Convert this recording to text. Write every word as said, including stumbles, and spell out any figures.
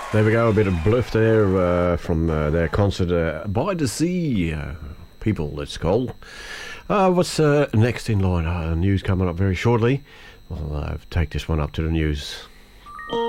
There we go, a bit of bluff there uh, from uh, their concert uh, By the Sea. Uh, people, it's called. Uh, what's uh, next in line? Uh, news coming up very shortly. I'll uh, take this one up to the news.